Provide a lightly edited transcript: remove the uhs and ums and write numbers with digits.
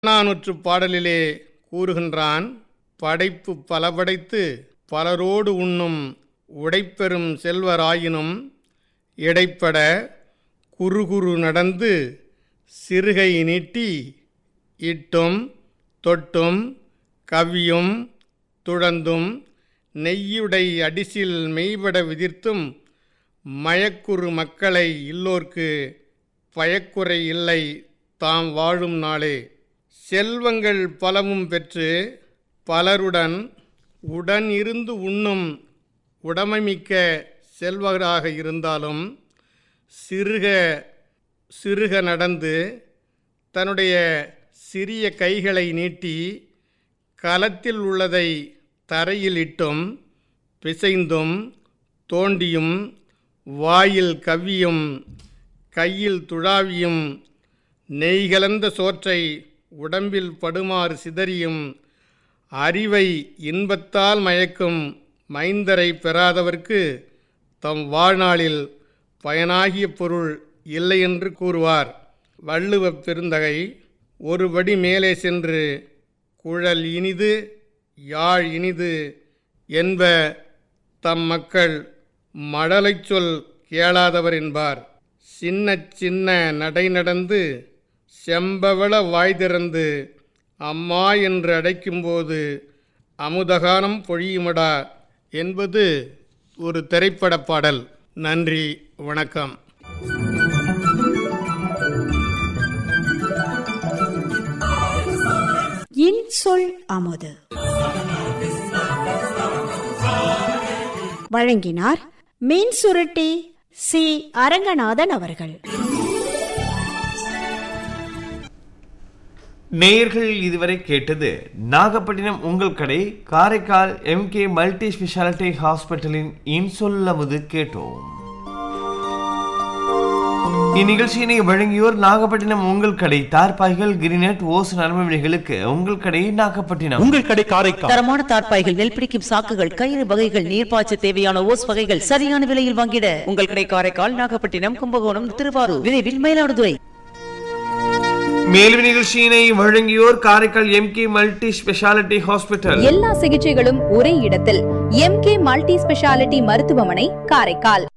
புறநானூற்று பாடலிலே கூறுகின்றான். படைப்பு பல படைத்து பலரோடு உண்ணும் உடைப்பெறும் செல்வராயினும் இடைப்பட குறுகுறு நடந்து சிறுகை நீட்டி இட்டும் தொட்டும் கவ்வியும் துழந்தும் நெய்யுடை அடிசில் மெய்பட விதிர்த்தும் மயக்குறு மக்களை இல்லோர்க்கு பயக்குறை இல்லை தாம் வாழும் நாளே. செல்வங்கள் பலவும் பெற்று பலருடன் உடன் இருந்து உண்ணும் உடைமைமிக்க செல்வராக இருந்தாலும் சிறுக நடந்து தன்னுடைய சிறிய கைகளை நீட்டி கலத்தில் உள்ளதை தரையில் இட்டும் பிசைந்தும் தோண்டியும் வாயில் கவ்வியும் கையில் துழாவியும் நெய் கலந்த சோற்றை உடம்பில் படுமாறு சிதறியும் அறிவை இன்பத்தால் மயக்கும் மைந்தரை பெறாதவர்க்கு தம் வாழ்நாளில் பயனாகிய பொருள் இல்லை என்று கூறுவார். வள்ளுவப் பெருந்தகை ஒருபடி மேலே சென்று குழல் இனிது யாழ் இனிது என்ப தம் மக்கள் மடலைச் சொல் கேளாதவர் என்பார். சின்ன சின்ன நடை நடந்து செம்பவள வாய் திறந்து அம்மா என்று அழைக்கும்போது அமுதகானம் பொழியுமடா என்பது ஒரு திரைப்பட பாடல். நன்றி, வணக்கம். இன்சொல் அமுது வழங்கினார் மீன் சுருட்டி சி அரங்கநாதன் அவர்கள். நேயர்கள் இதுவரை கேட்டது நாகப்பட்டினம் உங்கள் கடை காரைக்கால் MK மல்டி ஸ்பெஷாலிட்டி ஹாஸ்பிட்டலின் இன்சொல்லமுது கேட்டோம். இந்நிகழ்ச்சியினை வழங்கியோர் நாகப்பட்டினம் உங்கள் கடை தார்பாய்கள் கிரினெட் ஓஸ் நரம்புகளுக்கு உங்கள் கடை நாகப்பட்டினம். உங்கள் கடை காரைக்கால் தரமான தார்பாய்கள் நெல் பிடிக்கும் சாக்குகள் கயிறு வகைகள் நீர்ப்பாய்ச்ச தேவையான ஓஸ் வகைகள் சரியான விலையில் வாங்கிட உங்கள் கடை காரைக்கால் நாகப்பட்டினம் கும்பகோணம் திருவாரூர் விரைவில் மயிலாடுதுறை. மேலும் நிகழ்ச்சியினை வழங்கியோர் Karaikal MK multi speciality hospital. எல்லா சிகிச்சைகளும் ஒரே இடத்தில் MK மல்டி ஸ்பெஷாலிட்டி மருத்துவமனை காரைக்கால்.